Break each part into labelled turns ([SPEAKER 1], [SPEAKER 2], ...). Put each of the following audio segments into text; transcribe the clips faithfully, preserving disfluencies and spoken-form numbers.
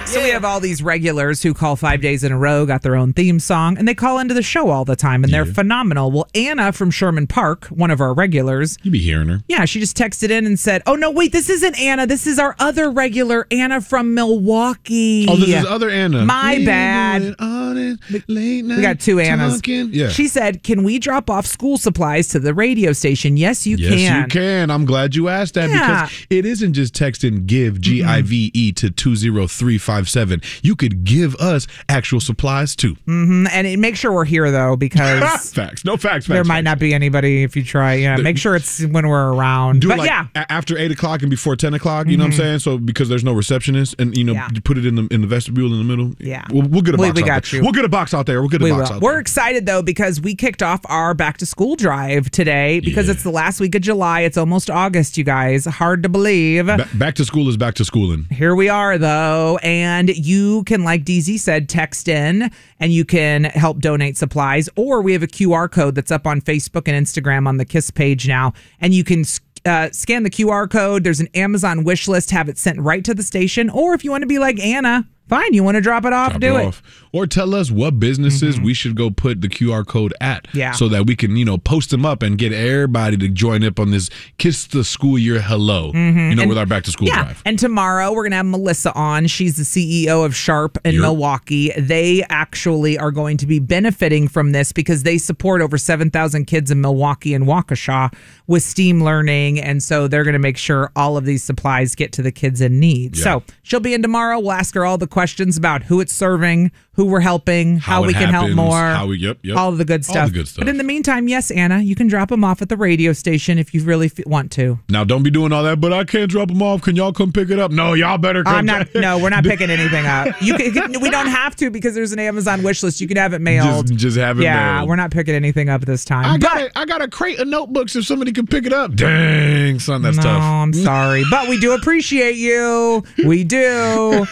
[SPEAKER 1] So yeah. we have all these regulars who call five days in a row, got their own theme song, and they call into the show all the time, and they're yeah. phenomenal. Well, Anna from Sherman Park, one of our regulars.
[SPEAKER 2] You be hearing her.
[SPEAKER 1] Yeah, she just texted in and said, oh, no, wait, this isn't Anna. This is our other regular, Anna from Milwaukee.
[SPEAKER 2] Oh, this is other Anna.
[SPEAKER 1] My Late bad.
[SPEAKER 2] On it, late night
[SPEAKER 1] we got two Annas.
[SPEAKER 2] Talking. Yeah.
[SPEAKER 1] She said, can we drop off school supplies to the radio station? Yes, you
[SPEAKER 2] yes,
[SPEAKER 1] can.
[SPEAKER 2] Yes, you can. I'm glad you asked that yeah. because it isn't just texting GIVE, G I V E, to two zero three five seven. You could give us actual supplies, too.
[SPEAKER 1] Mm-hmm. And it, make sure we're here, though, because...
[SPEAKER 2] facts. No facts, facts.
[SPEAKER 1] There
[SPEAKER 2] facts.
[SPEAKER 1] might not be anybody if you try. Yeah, the, make sure it's when we're around.
[SPEAKER 2] Do
[SPEAKER 1] but
[SPEAKER 2] it like
[SPEAKER 1] yeah.
[SPEAKER 2] after eight o'clock and before ten o'clock, you mm-hmm. know what I'm saying? So because there's no receptionist and, you know,
[SPEAKER 1] yeah.
[SPEAKER 2] you put it in the in the vestibule in the middle.
[SPEAKER 1] Yeah.
[SPEAKER 2] We'll, we'll get a box
[SPEAKER 1] we, we
[SPEAKER 2] out
[SPEAKER 1] got
[SPEAKER 2] there.
[SPEAKER 1] You.
[SPEAKER 2] We'll get a box out there. We'll get a
[SPEAKER 1] we
[SPEAKER 2] box
[SPEAKER 1] will.
[SPEAKER 2] out
[SPEAKER 1] We're
[SPEAKER 2] there.
[SPEAKER 1] excited, though, because we kicked off our back-to-school drive today because yeah. it's the last week of July. It's almost August, you guys. Hard to believe.
[SPEAKER 2] Ba- back to school is back to schooling.
[SPEAKER 1] Here we are, though, and you can, like D Z said, text in, and you can help donate supplies, or we have a Q R code that's up on Facebook and Instagram on the KISS page now, and you can uh, scan the Q R code. There's an Amazon wish list, have it sent right to the station, or if you want to be like Anna, fine, you want to drop it off,
[SPEAKER 2] drop
[SPEAKER 1] do
[SPEAKER 2] it,
[SPEAKER 1] it.
[SPEAKER 2] Off. Or tell us what businesses
[SPEAKER 1] mm-hmm.
[SPEAKER 2] we should go put the Q R code at
[SPEAKER 1] yeah.
[SPEAKER 2] so that we can, you know, post them up and get everybody to join up on this Kiss the School Year Hello, mm-hmm. you know, and, with our back to school
[SPEAKER 1] yeah.
[SPEAKER 2] drive.
[SPEAKER 1] And tomorrow we're going to have Melissa on. She's the C E O of Sharp in
[SPEAKER 2] yep.
[SPEAKER 1] Milwaukee. They actually are going to be benefiting from this because they support over seven thousand kids in Milwaukee and Waukesha with STEAM learning. And so they're going to make sure all of these supplies get to the kids in need. Yeah. So she'll be in tomorrow. We'll ask her all the questions about who it's serving, who we're helping, how, how we can
[SPEAKER 2] happens,
[SPEAKER 1] help more,
[SPEAKER 2] how we, yep, yep.
[SPEAKER 1] all of the good stuff.
[SPEAKER 2] All the good stuff.
[SPEAKER 1] But in the meantime, yes, Anna, you can drop them off at the radio station if you really f- want to.
[SPEAKER 2] Now, don't be doing all that, but I can't drop them off. Can y'all come pick it up? No, y'all better come.
[SPEAKER 1] I'm not. No, we're not picking anything up. You can, we don't have to because there's an Amazon wish list. You can have it mailed.
[SPEAKER 2] Just, just have it
[SPEAKER 1] yeah,
[SPEAKER 2] mailed.
[SPEAKER 1] we're not picking anything up this time.
[SPEAKER 2] I got,
[SPEAKER 1] but,
[SPEAKER 2] a, I got a crate of notebooks if somebody can pick it up. Dang, son, that's
[SPEAKER 1] no,
[SPEAKER 2] tough.
[SPEAKER 1] No, I'm sorry. But we do appreciate you. We do.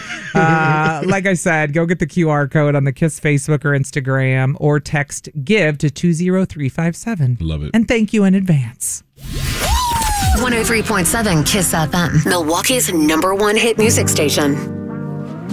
[SPEAKER 1] Uh, like I said, go get the Q R code on the KISS Facebook or Instagram or text GIVE to two zero three five seven.
[SPEAKER 2] Love it.
[SPEAKER 1] And thank you in advance.
[SPEAKER 3] one oh three point seven KISS F M, Milwaukee's number one hit music station.